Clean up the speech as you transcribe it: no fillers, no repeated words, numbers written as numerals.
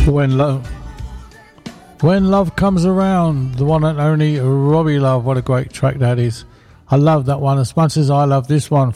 When Love Comes Around, the one and only Robbie Love. What a great track that is. I love that one as much as I love this one.